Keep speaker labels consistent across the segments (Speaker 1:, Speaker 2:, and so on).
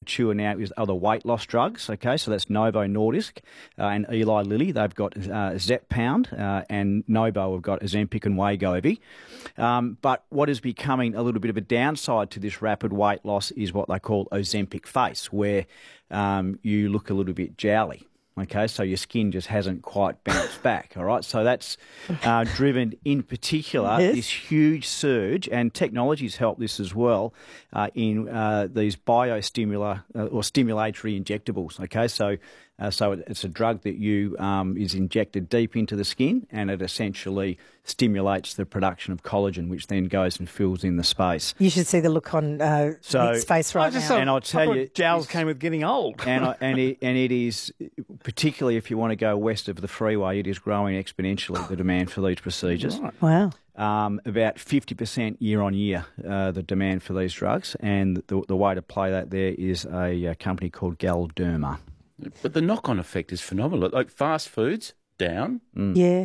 Speaker 1: mature now is other weight loss drugs. Okay, so that's Novo Nordisk and Eli Lilly. They've got Zepbound, and Novo have got Ozempic and Wegovy. But what is becoming a little bit of a downside to this rapid weight loss is what they call Ozempic face, where you look a little bit jowly. Okay, so your skin just hasn't quite bounced back, all right? So that's driven, in particular, this huge surge, and technology's helped this as well, in these biostimulatory or stimulatory injectables, okay? So it's a drug that is injected deep into the skin, and it essentially stimulates the production of collagen, which then goes and fills in the space.
Speaker 2: You should see the look on Nick's face right now.
Speaker 1: And I'll tell you,
Speaker 3: jowls came with getting old.
Speaker 1: And it is, particularly if you want to go west of the freeway, it is growing exponentially, the demand for these procedures.
Speaker 2: Right. Wow.
Speaker 1: About 50% year on year, the demand for these drugs, and the way to play that there is a company called Galderma.
Speaker 4: But the knock-on effect is phenomenal. Like fast foods, down.
Speaker 2: Yeah.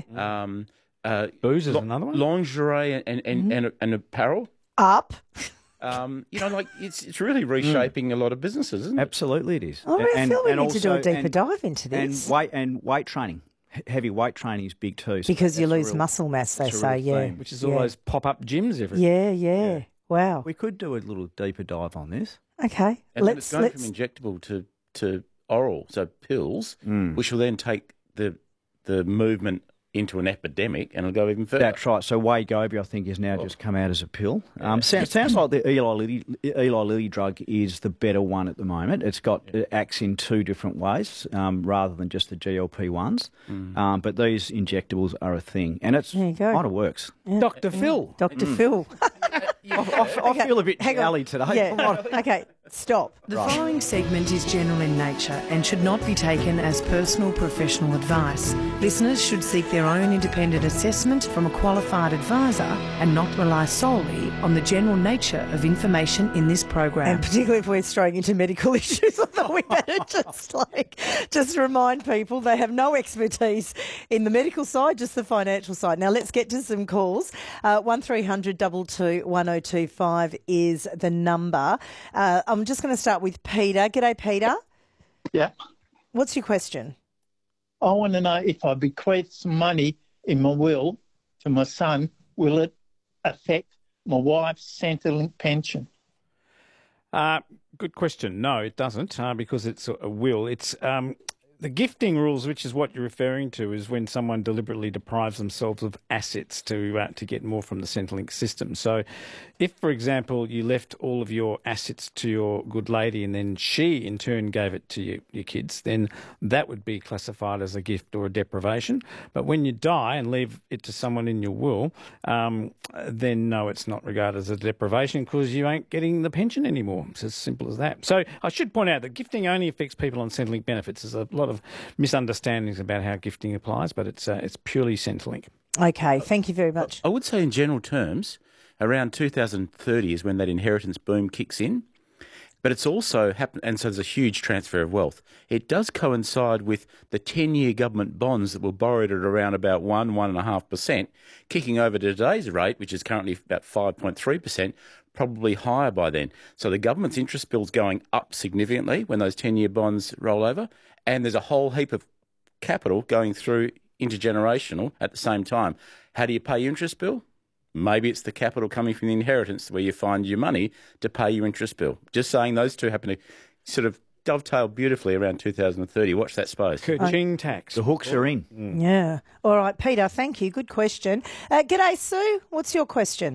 Speaker 3: Booze is another one.
Speaker 4: Lingerie and apparel.
Speaker 2: Up.
Speaker 4: It's really reshaping a lot of businesses, isn't it?
Speaker 1: Absolutely it is.
Speaker 2: Oh, I feel we need to do a deeper dive into this.
Speaker 1: And weight training. Heavy weight training is big too.
Speaker 2: Because you lose muscle mass, they say,
Speaker 3: Which is all those pop-up gyms everywhere.
Speaker 2: Yeah. Wow.
Speaker 1: We could do a little deeper dive on this.
Speaker 2: Okay.
Speaker 4: And it's going from injectable to oral, so pills, which will then take the movement into an epidemic, and it'll go even further.
Speaker 1: That's right. So Wegovy, I think, has now just come out as a pill. Sounds like the Eli Lilly drug is the better one at the moment. It acts in two different ways, rather than just the GLP-1s. But these injectables are a thing, and it kind of works.
Speaker 2: Yeah.
Speaker 3: Dr. Phil.
Speaker 2: Dr. Phil.
Speaker 1: I feel a bit jolly today.
Speaker 2: Yeah. Okay, stop.
Speaker 5: The following segment is general in nature and should not be taken as personal professional advice. Listeners should seek their own independent assessment from a qualified advisor and not rely solely on the general nature of information in this program.
Speaker 2: And particularly if we're straying into medical issues, I thought we better just remind people they have no expertise in the medical side, just the financial side. Now let's get to some calls. 1300 22 1025 is the number. I'm just going to start with Peter. G'day, Peter.
Speaker 6: Yeah.
Speaker 2: What's your question?
Speaker 6: I want to know if I bequeath some money in my will to my son, will it affect my wife's Centrelink pension?
Speaker 3: Good question. No, it doesn't, because it's a will. It's the gifting rules, which is what you're referring to, is when someone deliberately deprives themselves of assets to get more from the Centrelink system. So if, for example, you left all of your assets to your good lady and then she, in turn, gave it to your kids, then that would be classified as a gift or a deprivation. But when you die and leave it to someone in your will, then no, it's not regarded as a deprivation because you ain't getting the pension anymore. It's as simple as that. So I should point out that gifting only affects people on Centrelink benefits. There's a lot of misunderstandings about how gifting applies, but it's purely Centrelink.
Speaker 2: Okay, thank you very much.
Speaker 4: I would say in general terms, around 2030 is when that inheritance boom kicks in. But it's also happened, and so there's a huge transfer of wealth. It does coincide with the 10-year government bonds that were borrowed at around about 1.5%, kicking over to today's rate, which is currently about 5.3%, probably higher by then. So the government's interest bill's going up significantly when those 10-year bonds roll over, and there's a whole heap of capital going through intergenerational at the same time. How do you pay your interest bill? Maybe it's the capital coming from the inheritance where you find your money to pay your interest bill. Just saying those two happen to sort of dovetail beautifully around 2030. Watch that space.
Speaker 3: Ka-ching tax.
Speaker 1: The hooks are in.
Speaker 2: Yeah. All right, Peter, thank you. Good question. G'day, Sue. What's your question?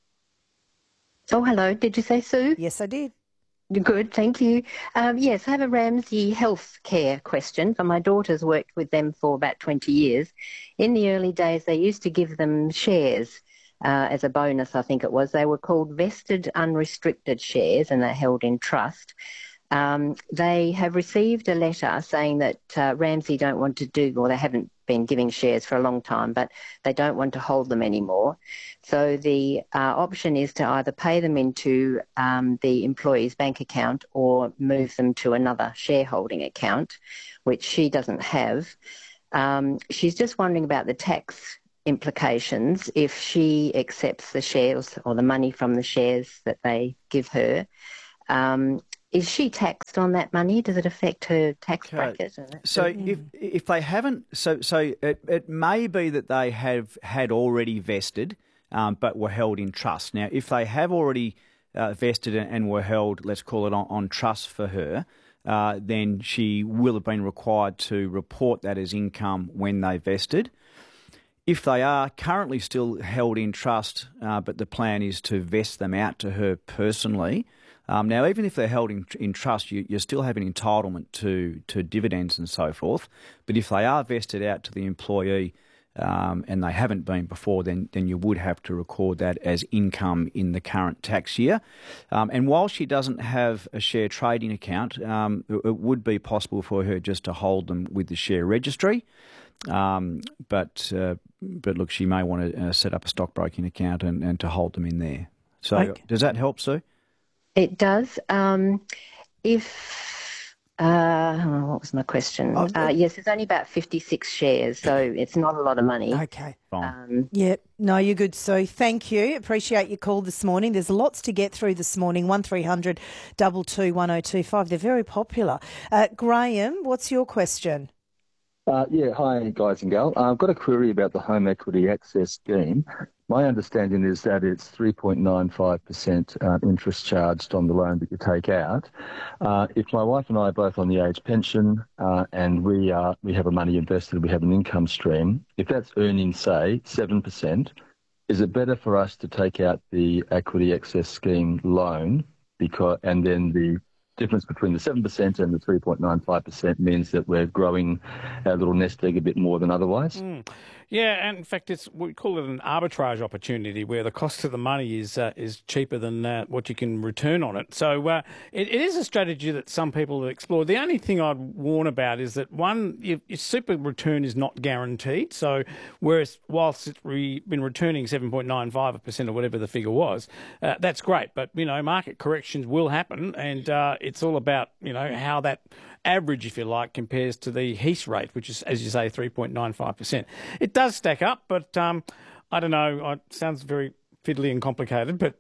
Speaker 7: Oh, hello. Did you say Sue?
Speaker 2: Yes, I did.
Speaker 7: Good, thank you. Yes, I have a Ramsay Health Care question. So my daughter's worked with them for about 20 years. In the early days, they used to give them shares as a bonus, I think it was. They were called vested unrestricted shares and they're held in trust. They have received a letter saying that Ramsay don't want to do, or they haven't been giving shares for a long time, but they don't want to hold them anymore. So the option is to either pay them into the employee's bank account or move them to another shareholding account, which she doesn't have. She's just wondering about the tax implications if she accepts the shares or the money from the shares that they give her. is she taxed on that money? Does it affect her tax
Speaker 1: Okay.
Speaker 7: bracket?
Speaker 1: So if they haven't, so it may be that they have had already vested, but were held in trust. Now, if they have already vested and were held, let's call it on trust for her, then she will have been required to report that as income when they vested. If they are currently still held in trust, but the plan is to vest them out to her personally, now even if they're held in trust, you still have an entitlement to dividends and so forth. But if they are vested out to the employee and they haven't been before, then you would have to record that as income in the current tax year. And while she doesn't have a share trading account, it would be possible for her just to hold them with the share registry. But look, she may want to set up a stockbroking account and to hold them in there. So
Speaker 2: Okay.
Speaker 1: Does that help, Sue?
Speaker 7: It does. What was my question? Yes, there's only about 56 shares, so it's not a lot of money.
Speaker 2: Okay.
Speaker 1: Fine.
Speaker 2: Yep. No, you're good, Sue. Thank you. Appreciate your call this morning. There's lots to get through this morning. 1300 22 1025. They're very popular. Graham, what's your question?
Speaker 8: Yeah, hi guys and gal. I've got a query about the Home Equity Access Scheme. My understanding is that it's 3.95% interest charged on the loan that you take out. If my wife and I are both on the age pension and we have a money invested, we have an income stream, if that's earning, say, 7%, is it better for us to take out the Equity Access Scheme loan and then the difference between the 7% and the 3.95% means that we're growing our little nest egg a bit more than otherwise?
Speaker 3: Yeah, and in fact, we call it an arbitrage opportunity where the cost of the money is cheaper than what you can return on it. So it is a strategy that some people have explored. The only thing I'd warn about is that, one, your super return is not guaranteed. So whereas whilst it's been returning 7.95% or whatever the figure was, that's great. But, market corrections will happen, and it's all about, how that average, if you like, compares to the HEAS rate, which is, as you say, 3.95%. It does stack up, but I don't know. It sounds very fiddly and complicated, but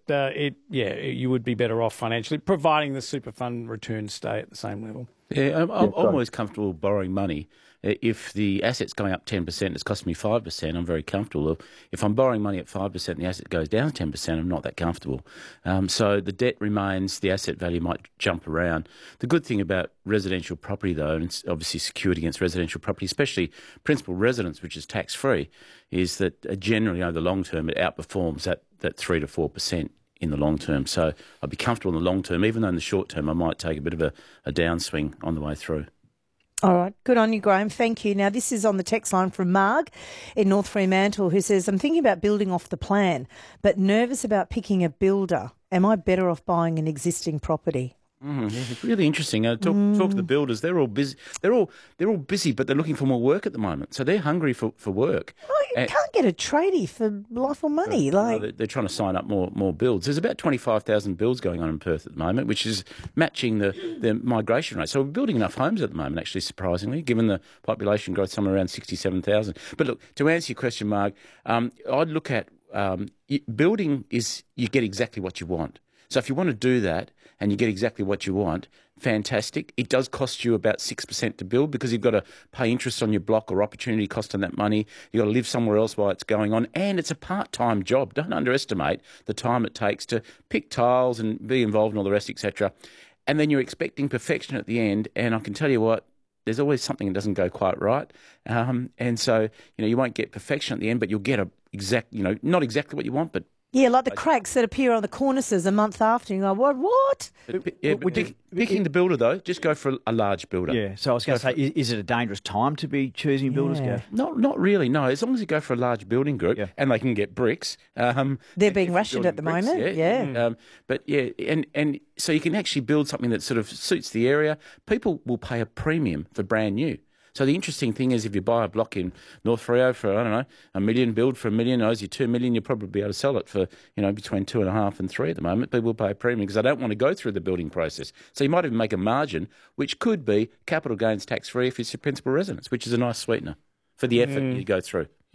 Speaker 3: you would be better off financially, providing the super fund returns stay at the same level.
Speaker 4: Yeah, I'm always comfortable borrowing money. If the asset's going up 10%, it's costing me 5%, I'm very comfortable. If I'm borrowing money at 5% and the asset goes down 10%, I'm not that comfortable. So the debt remains, the asset value might jump around. The good thing about residential property, though, and it's obviously secured against residential property, especially principal residence, which is tax-free, is that generally over the long term it outperforms that 3 to 4% in the long term. So I'd be comfortable in the long term, even though in the short term I might take a bit of a downswing on the way through.
Speaker 2: All right. Good on you, Graham. Thank you. Now, this is on the text line from Marg in North Fremantle, who says, I'm thinking about building off the plan, but nervous about picking a builder. Am I better off buying an existing property?
Speaker 4: It's really interesting. Talk to the builders. They're all busy. They're all busy, but they're looking for more work at the moment. So they're hungry for work.
Speaker 2: Oh, you can't get a tradie for life or money.
Speaker 4: They're trying to sign up more builds. There's about 25,000 builds going on in Perth at the moment, which is matching the migration rate. So we're building enough homes at the moment, actually, surprisingly, given the population growth somewhere around 67,000. But look, to answer your question, Mark, I'd look at building is you get exactly what you want. So if you want to do that and you get exactly what you want, fantastic. It does cost you about 6% to build because you've got to pay interest on your block or opportunity cost on that money. You've got to live somewhere else while it's going on. And it's a part-time job. Don't underestimate the time it takes to pick tiles and be involved in all the rest, etc. And then you're expecting perfection at the end. And I can tell you what, there's always something that doesn't go quite right. And so, you won't get perfection at the end, but you'll get not exactly what you want, but
Speaker 2: yeah, like the cracks that appear on the cornices a month after. You go, what?
Speaker 4: Picking the builder, though, just go for a large builder.
Speaker 1: Yeah, so I was going to say, is it a dangerous time to be choosing builders, Gav?
Speaker 4: Not really, no. As long as you go for a large building group and they can get bricks.
Speaker 2: They're being rationed at the moment, yeah.
Speaker 4: And so you can actually build something that sort of suits the area. People will pay a premium for brand new. So the interesting thing is if you buy a block in North Freo for, I don't know, $1 million, build for $1 million, owes you $2 million, you'll probably be able to sell it for, between 2.5 and 3 at the moment. People will pay a premium because they don't want to go through the building process. So you might even make a margin, which could be capital gains tax-free if it's your principal residence, which is a nice sweetener for the effort you go through.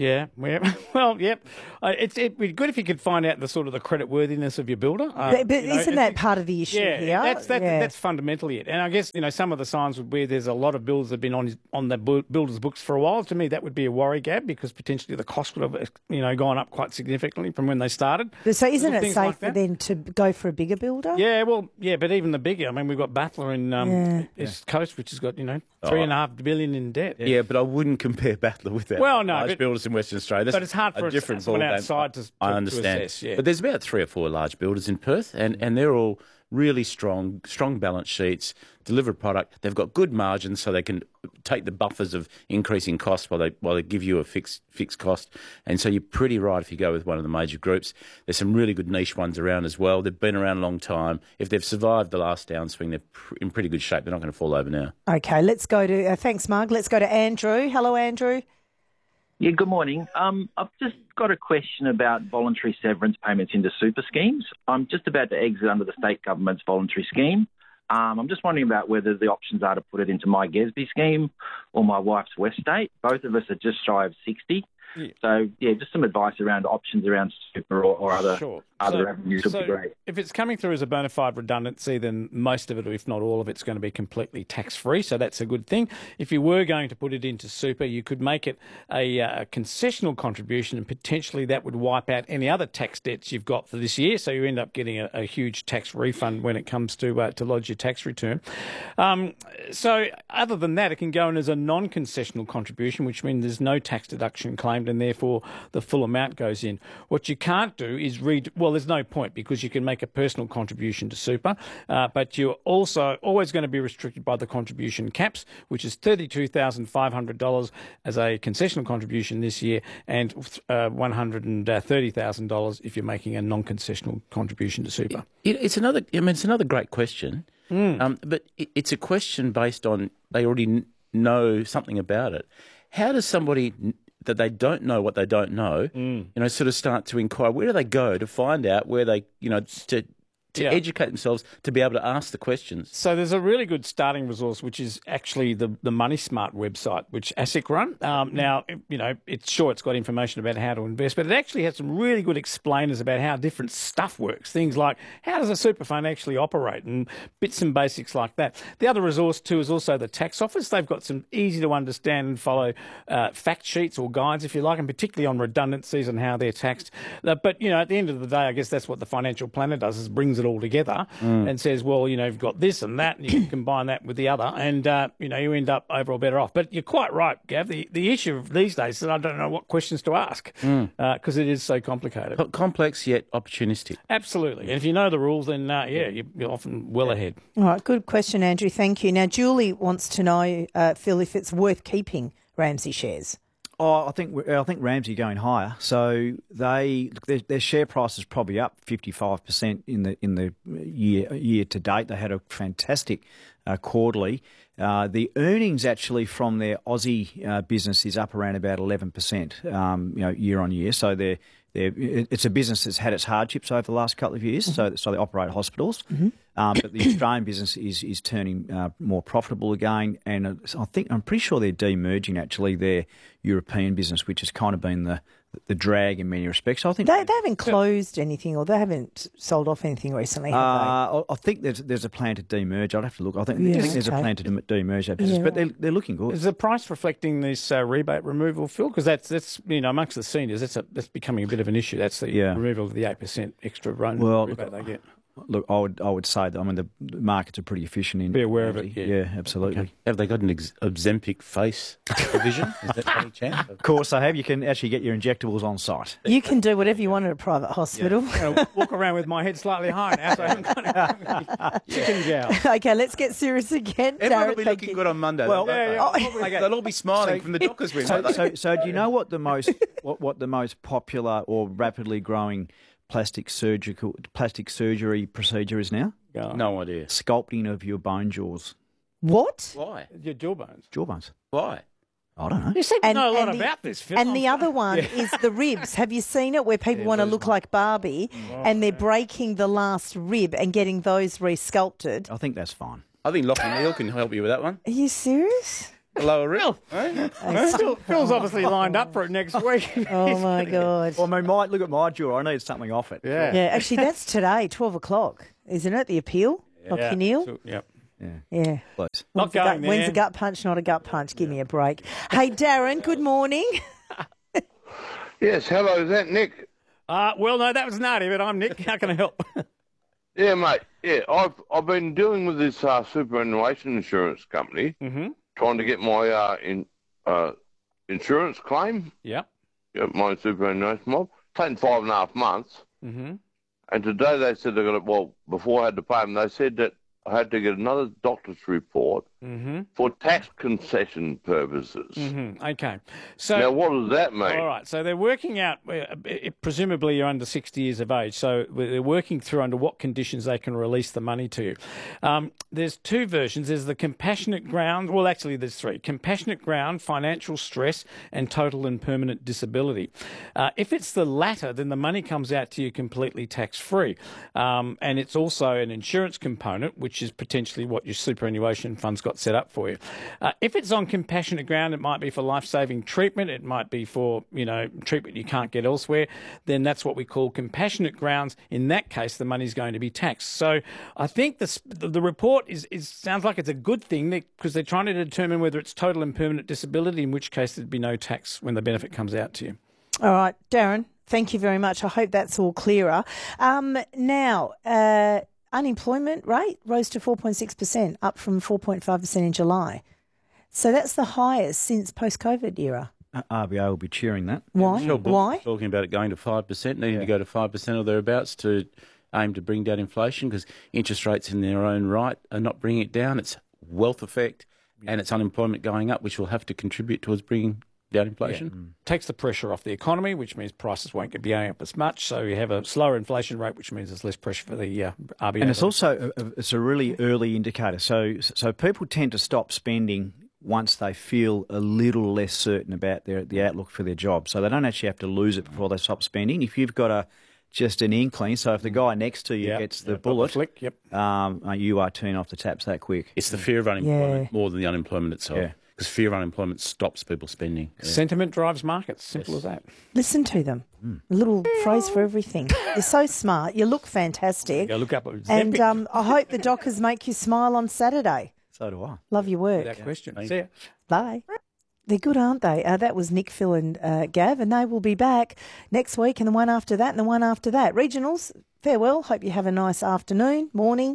Speaker 3: Yeah, well, yep. It'd be good if you could find out the sort of the creditworthiness of your builder.
Speaker 2: But isn't that part of the issue here?
Speaker 3: That's fundamentally it. And I guess some of the signs would be there's a lot of builders that have been on the builders' books for a while. To me, that would be a worry, Gab, because potentially the cost would have gone up quite significantly from when they started.
Speaker 2: So isn't it safer then to go for a bigger builder?
Speaker 3: Yeah, but even the bigger. I mean, we've got Battler in East Coast, which has got $3.5 billion in debt.
Speaker 4: Yeah, but I wouldn't compare Battler with that.
Speaker 3: Well, no,
Speaker 4: large builders in Western Australia.
Speaker 3: But it's hard for someone outside to
Speaker 4: understand.
Speaker 3: assess, yeah.
Speaker 4: But there's about 3 or 4 large builders in Perth, and they're all really strong balance sheets, deliver product. They've got good margins, so they can take the buffers of increasing costs while they give you a fixed cost. And so you're pretty right if you go with one of the major groups. There's some really good niche ones around as well. They've been around a long time. If they've survived the last downswing, they're in pretty good shape. They're not going to fall over now.
Speaker 2: Okay, let's go to thanks, Mark. Let's go to Andrew. Hello, Andrew.
Speaker 9: Yeah, good morning. I've just got a question about voluntary severance payments into super schemes. I'm just about to exit under the state government's voluntary scheme. I'm just wondering about whether the options are to put it into my GESB scheme or my wife's West State. Both of us are just shy of 60. Yeah. So, just some advice around options around super or other avenues would be great.
Speaker 3: If it's coming through as a bona fide redundancy, then most of it, if not all of it's going to be completely tax-free, so that's a good thing. If you were going to put it into super, you could make it a concessional contribution, and potentially that would wipe out any other tax debts you've got for this year, so you end up getting a huge tax refund when it comes to lodge your tax return. So other than that, it can go in as a non-concessional contribution, which means there's no tax deduction claimed, and therefore the full amount goes in. What you can't do is there's no point, because you can make a personal contribution to super, but you're also always going to be restricted by the contribution caps, which is $32,500 as a concessional contribution this year, and $130,000 if you're making a non-concessional contribution to super.
Speaker 4: It's another great question, but it's a question based on they already know something about it. How does somebody that they don't know what they don't know, sort of start to inquire? Where do they go to find out where they, to educate themselves to be able to ask the questions?
Speaker 3: So there's a really good starting resource, which is actually the Money Smart website, which ASIC run. Now, it's got information about how to invest, but it actually has some really good explainers about how different stuff works. Things like how does a super fund actually operate, and bits and basics like that. The other resource too is also the tax office. They've got some easy to understand and follow fact sheets or guides, if you like, and particularly on redundancies and how they're taxed. But at the end of the day, I guess that's what the financial planner does, is brings it all together and says, well, you've got this and that, and you can combine that with the other, and you end up overall better off. But you're quite right, Gav. The issue of these days is that I don't know what questions to ask, because it is so complicated.
Speaker 4: Complex yet opportunistic.
Speaker 3: Absolutely. And if you know the rules, then you're often well ahead.
Speaker 2: All right, good question, Andrew. Thank you. Now, Julie wants to know, Phil, if it's worth keeping Ramsay shares.
Speaker 1: Oh, I think Ramsay going higher. So their share price is probably up 55% in the year to date. They had a fantastic quarterly. The earnings actually from their Aussie business is up around about 11%, year on year. So it's a business that's had its hardships over the last couple of years. So they operate hospitals. But the Australian business is turning more profitable again, and I'm pretty sure they're demerging actually their European business, which has kind of been the drag in many respects. I think
Speaker 2: they haven't closed anything, or they haven't sold off anything recently, have they?
Speaker 1: I think there's a plan to demerge. I'd have to look. I think there's a plan to demerge that business, but they're looking good.
Speaker 3: Is the price reflecting this rebate removal, Phil? Because that's amongst the seniors, that's becoming a bit of an issue. That's the removal of the 8% extra rebate they get.
Speaker 1: Look, I would say that the markets are pretty efficient in.
Speaker 3: Be aware of it.
Speaker 1: Yeah, absolutely.
Speaker 4: Okay. Have they got an Ozempic face provision? Is that any chance?
Speaker 1: Of course they have. You can actually get your injectables on site.
Speaker 2: You can do whatever you want at a private hospital.
Speaker 3: Yeah. Walk around with my head slightly higher now, so I haven't got chicken jowl.
Speaker 2: Okay, let's get serious again.
Speaker 4: Everyone will be looking good on Monday.
Speaker 1: Well,
Speaker 4: they'll all be smiling from the Dockers win.
Speaker 1: So do you know what the most popular or rapidly growing plastic surgery procedure is now?
Speaker 4: No idea.
Speaker 1: Sculpting of your bone jaws.
Speaker 2: What?
Speaker 4: Why?
Speaker 3: Your jawbones.
Speaker 1: Jawbones.
Speaker 4: Why?
Speaker 1: I don't know.
Speaker 3: You seem to know a lot about this, Phil.
Speaker 2: And the other one is the ribs. Have you seen it, where people want to look like Barbie and they're breaking the last rib and getting those resculpted?
Speaker 1: I think that's fine.
Speaker 4: I think Lachlan Neal can help you with that one.
Speaker 2: Are you serious?
Speaker 4: Lower risk.
Speaker 3: Phil's obviously lined up for it next week.
Speaker 2: Oh, my God.
Speaker 1: Well, I mean, look at my jaw. I need something off it.
Speaker 3: Yeah.
Speaker 2: Yeah, actually, that's today, 12 o'clock, isn't it? The appeal? Lachie Neale?
Speaker 3: So, yep.
Speaker 2: Yeah.
Speaker 1: Close.
Speaker 3: Not going there.
Speaker 2: When's a gut punch, not a gut punch? Give me a break. Hey, Darren, good morning.
Speaker 10: Yes, hello, is that Nick?
Speaker 3: Well, no, that was Nardi, but I'm Nick. How can I help?
Speaker 10: Yeah, mate. Yeah, I've been dealing with this superannuation insurance company, trying to get my insurance claim.
Speaker 3: Yep.
Speaker 10: My superannuation mob. Taken 5.5 months.
Speaker 3: Mm-hmm.
Speaker 10: And today they said they got it. Well, before I had to pay them, they said that I had to get another doctor's report for tax concession purposes.
Speaker 3: Okay. So
Speaker 10: now, what does that mean?
Speaker 3: All right. So they're working out, presumably you're under 60 years of age, so they're working through under what conditions they can release the money to you. There's two versions. There's the compassionate ground. Well, actually, there's three. Compassionate ground, financial stress, and total and permanent disability. If it's the latter, then the money comes out to you completely tax-free. And it's also an insurance component, which is potentially what your superannuation fund's got set up for you. If it's on compassionate ground, it might be for life-saving treatment. It might be for, treatment you can't get elsewhere. Then that's what we call compassionate grounds. In that case, the money's going to be taxed. So I think the report sounds like it's a good thing because they're trying to determine whether it's total and permanent disability, in which case there'd be no tax when the benefit comes out to you. All
Speaker 2: right, Darren, thank you very much. I hope that's all clearer. Now, unemployment rate rose to 4.6%, up from 4.5% in July. So that's the highest since post-COVID era.
Speaker 1: RBA will be cheering that.
Speaker 2: Why?
Speaker 4: Michelle Bullock
Speaker 2: Why?
Speaker 4: was talking about it going to 5%, needing to go to 5% or thereabouts to aim to bring down inflation, because interest rates in their own right are not bringing it down. It's wealth effect and it's unemployment going up, which will have to contribute towards bringing down inflation.
Speaker 3: Takes the pressure off the economy, which means prices won't be going up as much. So you have a slower inflation rate, which means there's less pressure for the RBA.
Speaker 1: And it's also it's a really early indicator. So people tend to stop spending once they feel a little less certain about the outlook for their job. So they don't actually have to lose it before they stop spending. If you've got just an inkling, so if the guy next to you gets the bullet,
Speaker 3: flick,
Speaker 1: you are turning off the taps that quick.
Speaker 4: It's the fear of unemployment more than the unemployment itself. Yeah. Because fear of unemployment stops people spending. Yeah.
Speaker 3: Sentiment drives markets. Simple as that.
Speaker 2: Listen to them. A little phrase for everything. You're so smart. You look fantastic.
Speaker 3: Go look up.
Speaker 2: And I hope the Dockers make you smile on Saturday.
Speaker 1: So do I.
Speaker 2: Love your work.
Speaker 3: That question. See ya.
Speaker 2: Bye. They're good, aren't they? That was Nick, Phil and Gav, and they will be back next week and the one after that and the one after that. Regionals, farewell. Hope you have a nice afternoon, morning.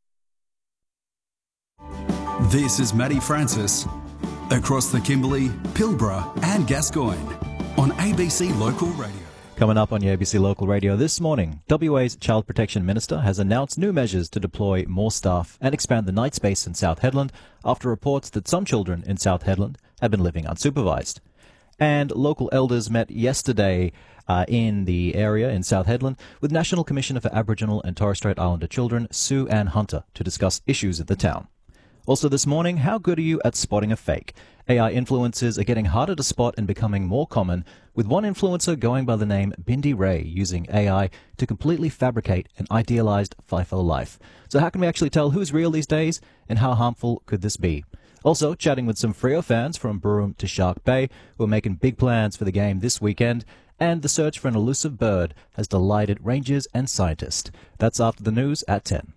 Speaker 11: This is Maddie Francis. Across the Kimberley, Pilbara and Gascoyne on ABC Local Radio.
Speaker 12: Coming up on your ABC Local Radio this morning, WA's Child Protection Minister has announced new measures to deploy more staff and expand the night space in South Hedland after reports that some children in South Hedland have been living unsupervised. And local elders met yesterday in the area in South Hedland with National Commissioner for Aboriginal and Torres Strait Islander Children, Sue Ann Hunter, to discuss issues at the town. Also this morning, how good are you at spotting a fake? AI influencers are getting harder to spot and becoming more common, with one influencer going by the name Bindi Ray using AI to completely fabricate an idealized FIFO life. So how can we actually tell who's real these days, and how harmful could this be? Also, chatting with some Freo fans from Broome to Shark Bay who are making big plans for the game this weekend, and the search for an elusive bird has delighted rangers and scientists. That's after the news at 10.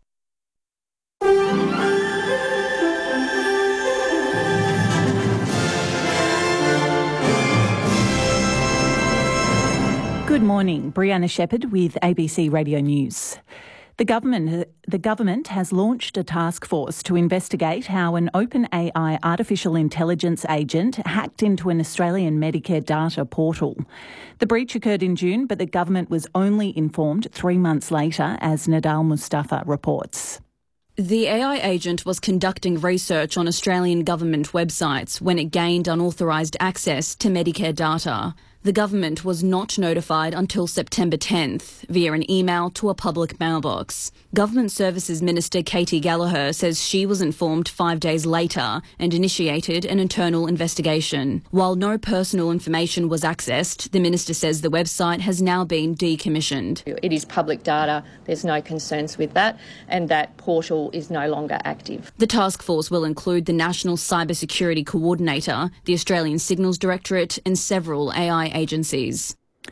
Speaker 13: Good morning, Brianna Shepherd with ABC Radio News. The government has launched a task force to investigate how an OpenAI artificial intelligence agent hacked into an Australian Medicare data portal. The breach occurred in June, but the government was only informed 3 months later, as Nadal Mustafa reports.
Speaker 14: The AI agent was conducting research on Australian government websites when it gained unauthorised access to Medicare data. The government was not notified until September 10th via an email to a public mailbox. Government Services Minister Katie Gallagher says she was informed 5 days later and initiated an internal investigation. While no personal information was accessed, the minister says the website has now been decommissioned.
Speaker 15: It is public data, there's no concerns with that, and that portal is no longer active.
Speaker 14: The task force will include the National Cybersecurity Coordinator, the Australian Signals Directorate and several AI agencies.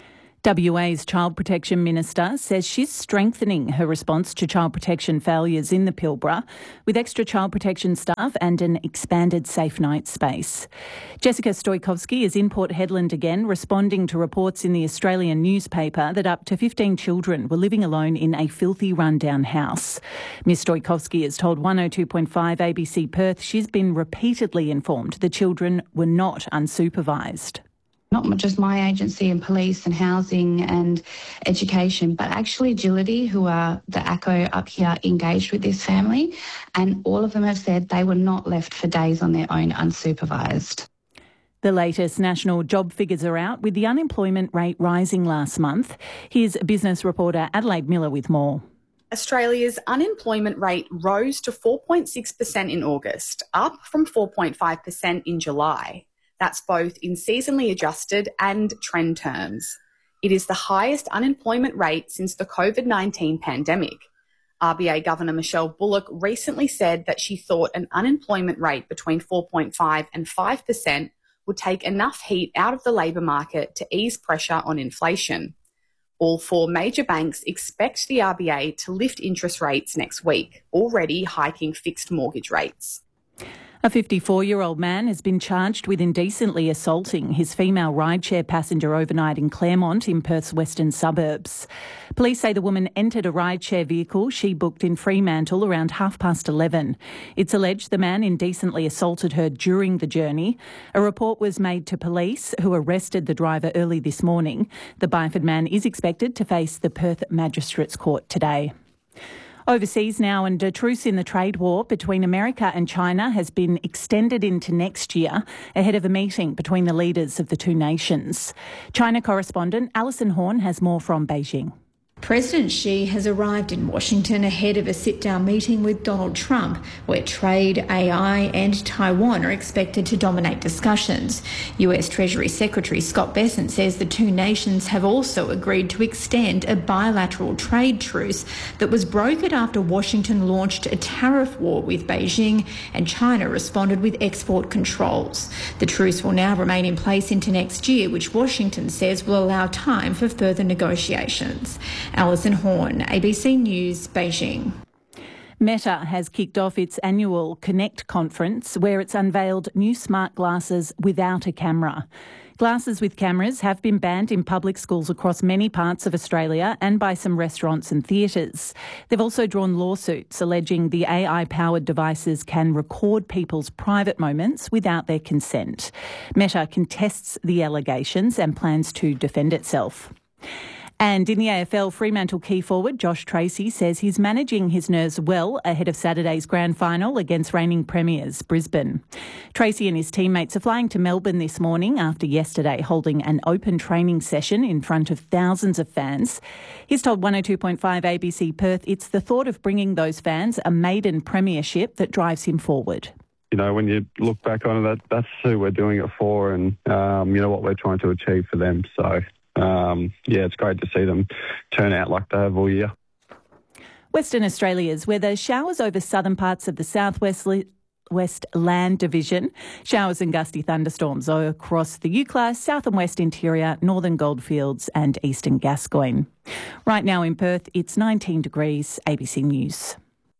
Speaker 13: WA's Child Protection Minister says she's strengthening her response to child protection failures in the Pilbara with extra child protection staff and an expanded safe night space. Jessica Stoikovsky is in Port Hedland again, responding to reports in the Australian newspaper that up to 15 children were living alone in a filthy rundown house. Ms Stoikovsky has told 102.5 ABC Perth she's been repeatedly informed the children were not unsupervised.
Speaker 16: Not just my agency and police and housing and education, but actually Agility, who are the ACO up here, engaged with this family, and all of them have said they were not left for days on their own unsupervised.
Speaker 13: The latest national job figures are out, with the unemployment rate rising last month. Here's business reporter Adelaide Miller with more.
Speaker 17: Australia's unemployment rate rose to 4.6% in August, up from 4.5% in July. That's both in seasonally adjusted and trend terms. It is the highest unemployment rate since the COVID-19 pandemic. RBA Governor Michelle Bullock recently said that she thought an unemployment rate between 4.5 and 5% would take enough heat out of the labour market to ease pressure on inflation. All four major banks expect the RBA to lift interest rates next week, already hiking fixed mortgage rates.
Speaker 13: A 54-year-old man has been charged with indecently assaulting his female rideshare passenger overnight in Claremont in Perth's western suburbs. Police say the woman entered a rideshare vehicle she booked in Fremantle around 11:30. It's alleged the man indecently assaulted her during the journey. A report was made to police, who arrested the driver early this morning. The Byford man is expected to face the Perth Magistrates Court today. Overseas now, and a truce in the trade war between America and China has been extended into next year ahead of a meeting between the leaders of the two nations. China correspondent Alison Horn has more from Beijing.
Speaker 18: President Xi has arrived in Washington ahead of a sit-down meeting with Donald Trump, where trade, AI and Taiwan are expected to dominate discussions. US Treasury Secretary Scott Bessent says the two nations have also agreed to extend a bilateral trade truce that was brokered after Washington launched a tariff war with Beijing and China responded with export controls. The truce will now remain in place into next year, which Washington says will allow time for further negotiations. Alison Horn, ABC News, Beijing.
Speaker 13: Meta has kicked off its annual Connect conference, where it's unveiled new smart glasses without a camera. Glasses with cameras have been banned in public schools across many parts of Australia and by some restaurants and theatres. They've also drawn lawsuits alleging the AI-powered devices can record people's private moments without their consent. Meta contests the allegations and plans to defend itself. And in the AFL, Fremantle key forward Josh Tracy says he's managing his nerves well ahead of Saturday's grand final against reigning premiers Brisbane. Tracy and his teammates are flying to Melbourne this morning after yesterday holding an open training session in front of thousands of fans. He's told 102.5 ABC Perth it's the thought of bringing those fans a maiden premiership that drives him forward.
Speaker 19: You know, when you look back on it, that's who we're doing it for and, you know, what we're trying to achieve for them. So, it's great to see them turn out like they have all year.
Speaker 13: Western Australia's weather: showers over southern parts of the southwest West Land Division. Showers and gusty thunderstorms across the Eucla, south and west interior, northern Goldfields and eastern Gascoyne. Right now in Perth, it's 19 degrees. ABC News.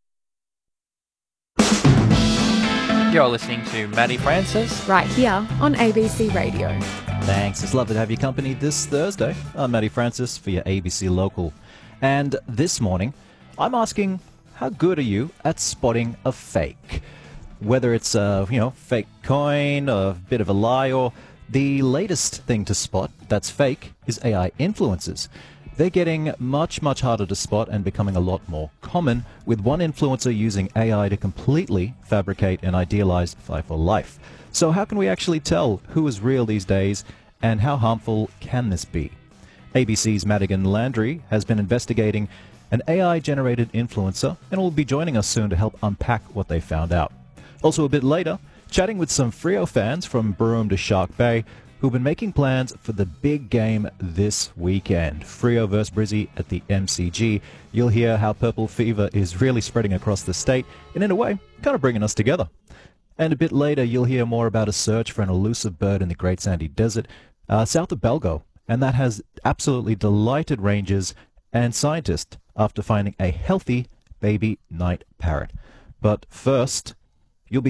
Speaker 20: You're listening to Maddie Francis.
Speaker 21: Right here on ABC Radio.
Speaker 12: Thanks. It's lovely to have your company this Thursday. I'm Matty Francis for your ABC Local. And this morning, I'm asking, how good are you at spotting a fake? Whether it's a, fake coin, a bit of a lie, or the latest thing to spot that's fake is AI influencers. They're getting much, much harder to spot and becoming a lot more common, with one influencer using AI to completely fabricate an idealized Pfeiffer life. So how can we actually tell who is real these days and how harmful can this be? ABC's Madigan Landry has been investigating an AI-generated influencer and will be joining us soon to help unpack what they found out. Also a bit later, chatting with some Freo fans from Broome to Shark Bay who've been making plans for the big game this weekend. Freo vs Brizzy at the MCG. You'll hear how Purple Fever is really spreading across the state and in a way, kind of bringing us together. And a bit later, you'll hear more about a search for an elusive bird in the Great Sandy Desert, south of Belgo, and that has absolutely delighted rangers and scientists after finding a healthy baby night parrot. But first,